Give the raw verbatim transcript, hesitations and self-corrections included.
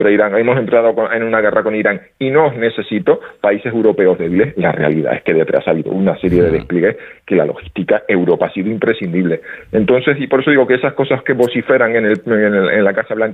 pero Irán, hemos entrado en una guerra con Irán y no os necesito, países europeos débiles. La realidad es que detrás ha habido una serie de despliegues que la logística Europa ha sido imprescindible. Entonces, y por eso digo que esas cosas que vociferan en, el, en, el, en la Casa Blanca